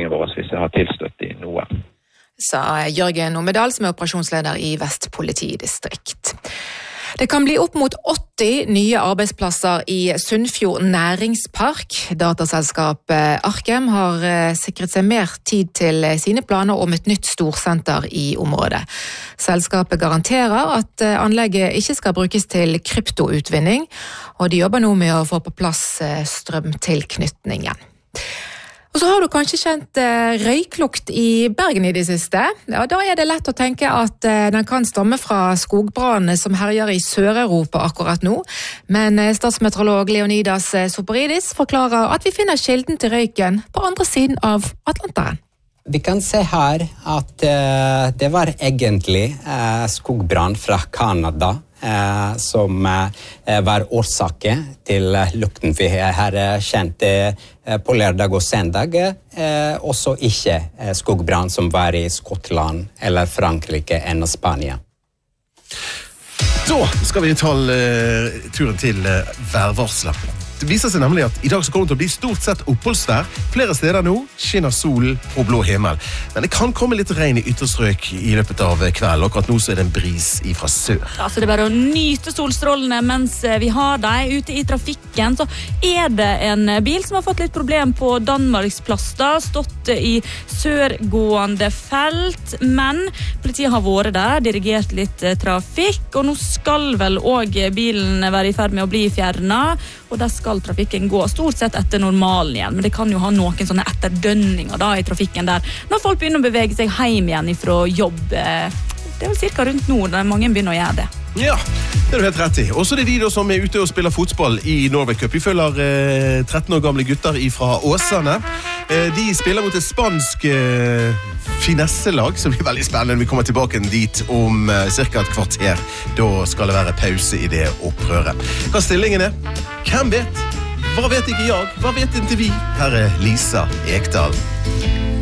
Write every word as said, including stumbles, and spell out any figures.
avdelingen vår hvis jeg har tilstøtt i noe. Sa Jørgen Omedal, som er operasjonsleder i Vest politidistrikt. Det kan bli opp mot åtti nye arbeidsplasser i Sunnfjord næringspark. Dataselskapet Arkem har sikret seg mer tid til sine planer om et nytt storsenter i området. Selskapet garanterer at anlegget ikke skal brukes til kryptoutvinning, og de jobber nå med å få på plass strømtilknytningen. Og så har du kanskje kjent eh, røyklukt i Bergen i det siste. Ja, da er det lett å tenke at eh, den kan stamme fra skogbrannene som herjer i Sør-Europa akkurat nå. Men eh, statsmeteorolog Leonidas Soporidis forklarer at vi finner kilden til røyken på andre siden av Atlanteren. Vi kan se her at uh, det var egentlig uh, skogbrann fra Kanada uh, som uh, var årsaken til uh, lukten vi har uh, kjent uh, på lørdag og søndag. Uh, også ikke uh, skogbrann som var i Skottland eller Frankrike enn Spania. Da skal vi ta uh, turen til uh, værvarsler. Det viser seg nemlig at i dag så kommer det til å bli stort sett oppholdsvær. Flere steder nå skinner solen på blå himmel. Men det kan komme litt regn i ytterstrøk i løpet av kvelden. Akkurat nå så er det en bris fra sør. Ja, så det er bare å nyte solstrålene mens vi har deg ute i trafikken. Så er det en bil som har fått litt problem på Danmarksplass da, stått i sørgående felt. Men politiet har vært der, dirigert litt trafikk, og nå skal vel også bilen være i ferd med å bli fjernet. Og der skal trafikken gå stort sett etter normalen igjen, men det kan jo ha noen sånne etterdønninger da i trafikken der, når folk begynner å bevege seg hjem igjen fra jobb. Det er vel cirka rundt nå, der mange begynner å gjøre det. Ja, det er du helt rett i. Og så er det de da som er ute og spiller fotball i Norway Cup. Vi følger eh, tretten år gamle gutter fra Åsane. Eh, de spiller mot et spansk eh, finesselag, som blir veldig spennende. Vi kommer tilbake dit om eh, cirka et kvarter. Da skal det være pause i det opprøret. Hva stillingen er? Hvem vet? Hva vet ikke jeg? Hva vet ikke vi? Her er Lisa Ekdal.